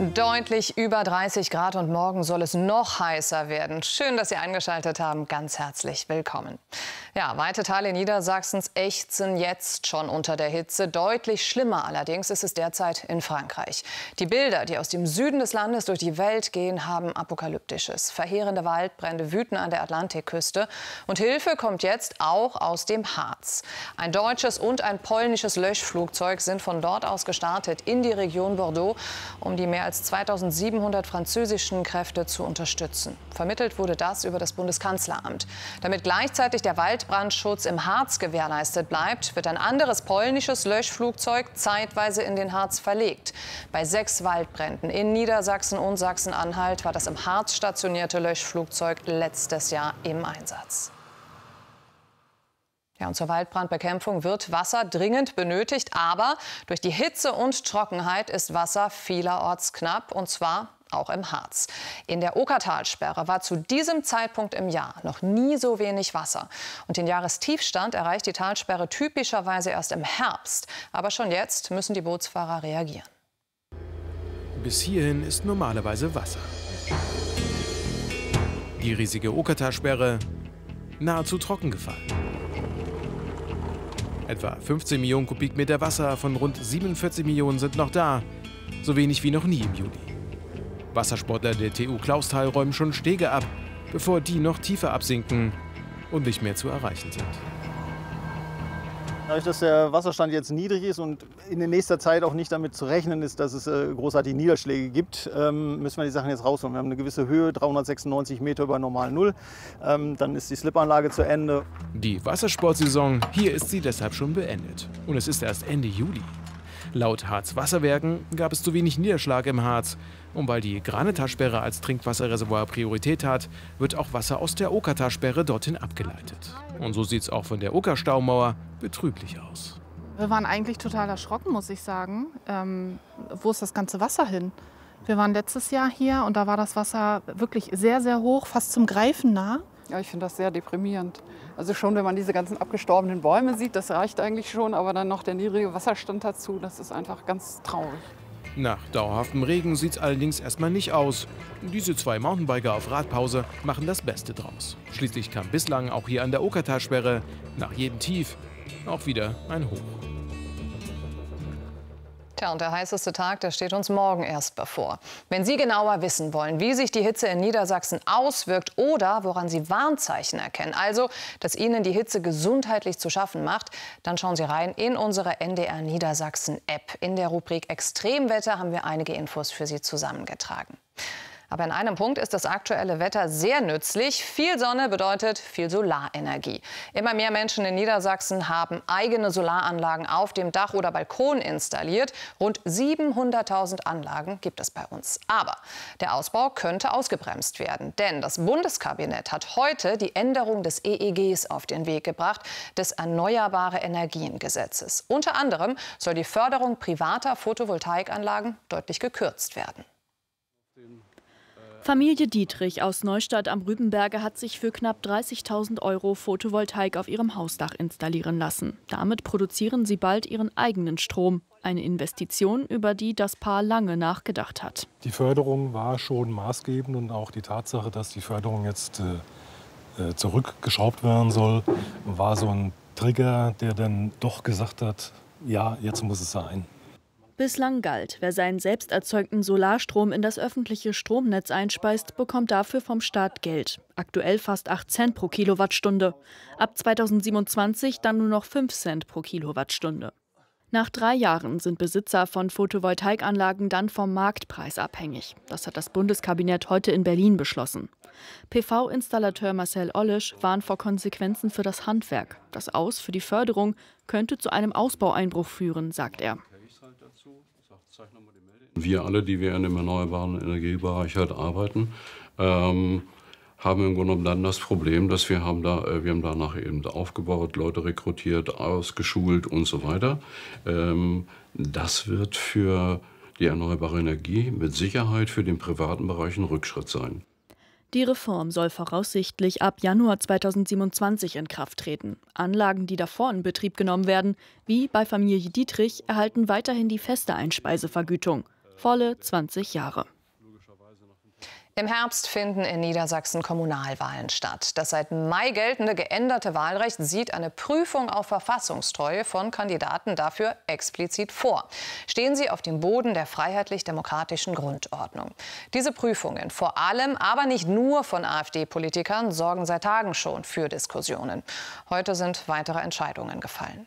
Deutlich über 30 Grad und morgen soll es noch heißer werden. Schön, dass Sie eingeschaltet haben. Ganz herzlich willkommen. Ja, weite Teile Niedersachsens ächzen jetzt schon unter der Hitze. Deutlich schlimmer allerdings ist es derzeit in Frankreich. Die Bilder, die aus dem Süden des Landes durch die Welt gehen, haben Apokalyptisches. Verheerende Waldbrände wüten an der Atlantikküste. Und Hilfe kommt jetzt auch aus dem Harz. Ein deutsches und ein polnisches Löschflugzeug sind von dort aus gestartet in die Region Bordeaux, um die mehr als 2700 französischen Kräfte zu unterstützen. Vermittelt wurde das über das Bundeskanzleramt. Damit gleichzeitig der Waldbrandschutz im Harz gewährleistet bleibt, wird ein anderes polnisches Löschflugzeug zeitweise in den Harz verlegt. Bei 6 Waldbränden in Niedersachsen und Sachsen-Anhalt war das im Harz stationierte Löschflugzeug letztes Jahr im Einsatz. Ja, und zur Waldbrandbekämpfung wird Wasser dringend benötigt. Aber durch die Hitze und Trockenheit ist Wasser vielerorts knapp, und zwar auch im Harz. In der Okertalsperre war zu diesem Zeitpunkt im Jahr noch nie so wenig Wasser. Und den Jahrestiefstand erreicht die Talsperre typischerweise erst im Herbst. Aber schon jetzt müssen die Bootsfahrer reagieren. Bis hierhin ist normalerweise Wasser. Die riesige Okertalsperre nahezu trocken gefallen. Etwa 15 Millionen Kubikmeter Wasser von rund 47 Millionen sind noch da. So wenig wie noch nie im Juli. Wassersportler der TU Clausthal räumen schon Stege ab, bevor die noch tiefer absinken und nicht mehr zu erreichen sind. Dadurch, dass der Wasserstand jetzt niedrig ist und in nächster Zeit auch nicht damit zu rechnen ist, dass es großartige Niederschläge gibt, müssen wir die Sachen jetzt rausholen. Wir haben eine gewisse Höhe, 396 Meter über Normal Null. Dann ist die Slipanlage zu Ende. Die Wassersportsaison hier ist sie deshalb schon beendet. Und es ist erst Ende Juli. Laut Harz-Wasserwerken gab es zu wenig Niederschlag im Harz. Und weil die Granetalsperre als Trinkwasserreservoir Priorität hat, wird auch Wasser aus der Okertalsperre dorthin abgeleitet. Und so sieht es auch von der Okerstaumauer betrüblich aus. Wir waren eigentlich total erschrocken, muss ich sagen. Wo ist das ganze Wasser hin? Wir waren letztes Jahr hier und da war das Wasser wirklich sehr, sehr hoch, fast zum Greifen nah. Ja, ich finde das sehr deprimierend. Also schon, wenn man diese ganzen abgestorbenen Bäume sieht, das reicht eigentlich schon, aber dann noch der niedrige Wasserstand dazu, das ist einfach ganz traurig. Nach dauerhaftem Regen sieht es allerdings erstmal nicht aus. Diese 2 Mountainbiker auf Radpause machen das Beste draus. Schließlich kam bislang auch hier an der Okertalsperre nach jedem Tief auch wieder ein Hoch. Tja, und der heißeste Tag, der steht uns morgen erst bevor. Wenn Sie genauer wissen wollen, wie sich die Hitze in Niedersachsen auswirkt oder woran Sie Warnzeichen erkennen, also dass Ihnen die Hitze gesundheitlich zu schaffen macht, dann schauen Sie rein in unsere NDR Niedersachsen App. In der Rubrik Extremwetter haben wir einige Infos für Sie zusammengetragen. Aber in einem Punkt ist das aktuelle Wetter sehr nützlich. Viel Sonne bedeutet viel Solarenergie. Immer mehr Menschen in Niedersachsen haben eigene Solaranlagen auf dem Dach oder Balkon installiert. Rund 700.000 Anlagen gibt es bei uns. Aber der Ausbau könnte ausgebremst werden. Denn das Bundeskabinett hat heute die Änderung des EEGs auf den Weg gebracht, des Erneuerbare Energien Gesetzes. Unter anderem soll die Förderung privater Photovoltaikanlagen deutlich gekürzt werden. Familie Dietrich aus Neustadt am Rübenberge hat sich für knapp 30.000 € Photovoltaik auf ihrem Hausdach installieren lassen. Damit produzieren sie bald ihren eigenen Strom. Eine Investition, über die das Paar lange nachgedacht hat. Die Förderung war schon maßgebend und auch die Tatsache, dass die Förderung jetzt zurückgeschraubt werden soll, war so ein Trigger, der dann doch gesagt hat, ja, jetzt muss es sein. Bislang galt, wer seinen selbst erzeugten Solarstrom in das öffentliche Stromnetz einspeist, bekommt dafür vom Staat Geld. Aktuell fast 8 Cent pro Kilowattstunde. Ab 2027 dann nur noch 5 Cent pro Kilowattstunde. Nach 3 Jahren sind Besitzer von Photovoltaikanlagen dann vom Marktpreis abhängig. Das hat das Bundeskabinett heute in Berlin beschlossen. PV-Installateur Marcel Ollisch warnt vor Konsequenzen für das Handwerk. Das Aus für die Förderung könnte zu einem Ausbaueinbruch führen, sagt er. Wir alle, die wir in dem erneuerbaren Energiebereich halt arbeiten, haben im Grunde genommen dann das Problem, dass wir haben danach eben aufgebaut, Leute rekrutiert, ausgeschult und so weiter. Das wird für die erneuerbare Energie mit Sicherheit für den privaten Bereich ein Rückschritt sein. Die Reform soll voraussichtlich ab Januar 2027 in Kraft treten. Anlagen, die davor in Betrieb genommen werden, wie bei Familie Dietrich, erhalten weiterhin die feste Einspeisevergütung. volle 20 Jahre. Im Herbst finden in Niedersachsen Kommunalwahlen statt. Das seit Mai geltende geänderte Wahlrecht sieht eine Prüfung auf Verfassungstreue von Kandidaten dafür explizit vor. Stehen sie auf dem Boden der freiheitlich-demokratischen Grundordnung. Diese Prüfungen, vor allem, aber nicht nur von AfD-Politikern, sorgen seit Tagen schon für Diskussionen. Heute sind weitere Entscheidungen gefallen.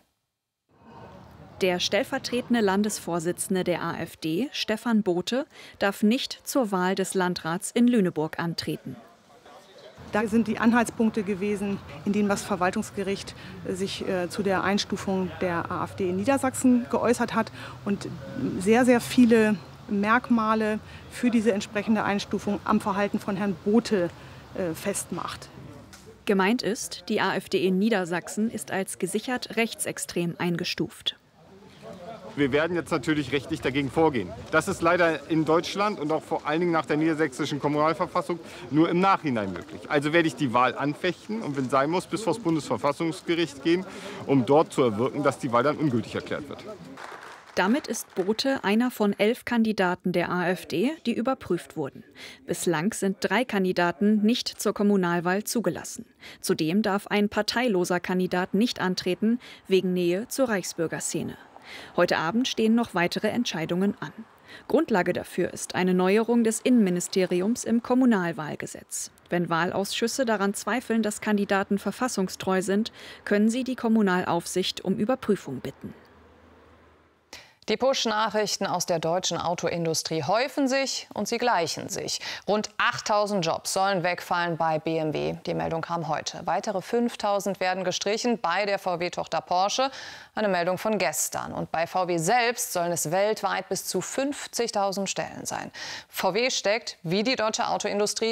Der stellvertretende Landesvorsitzende der AfD, Stefan Bothe, darf nicht zur Wahl des Landrats in Lüneburg antreten. Da sind die Anhaltspunkte gewesen, in denen das Verwaltungsgericht sich zu der Einstufung der AfD in Niedersachsen geäußert hat und sehr, sehr viele Merkmale für diese entsprechende Einstufung am Verhalten von Herrn Bothe festmacht. Gemeint ist, die AfD in Niedersachsen ist als gesichert rechtsextrem eingestuft. Wir werden jetzt natürlich rechtlich dagegen vorgehen. Das ist leider in Deutschland und auch vor allen Dingen nach der niedersächsischen Kommunalverfassung nur im Nachhinein möglich. Also werde ich die Wahl anfechten und wenn sein muss, bis vor das Bundesverfassungsgericht gehen, um dort zu erwirken, dass die Wahl dann ungültig erklärt wird. Damit ist Bothe einer von 11 Kandidaten der AfD, die überprüft wurden. Bislang sind 3 Kandidaten nicht zur Kommunalwahl zugelassen. Zudem darf ein parteiloser Kandidat nicht antreten, wegen Nähe zur Reichsbürgerszene. Heute Abend stehen noch weitere Entscheidungen an. Grundlage dafür ist eine Neuerung des Innenministeriums im Kommunalwahlgesetz. Wenn Wahlausschüsse daran zweifeln, dass Kandidaten verfassungstreu sind, können sie die Kommunalaufsicht um Überprüfung bitten. Die Push-Nachrichten aus der deutschen Autoindustrie häufen sich und sie gleichen sich. Rund 8.000 Jobs sollen wegfallen bei BMW. Die Meldung kam heute. Weitere 5.000 werden gestrichen bei der VW-Tochter Porsche. Eine Meldung von gestern. Und bei VW selbst sollen es weltweit bis zu 50.000 Stellen sein. VW steckt, wie die deutsche Autoindustrie,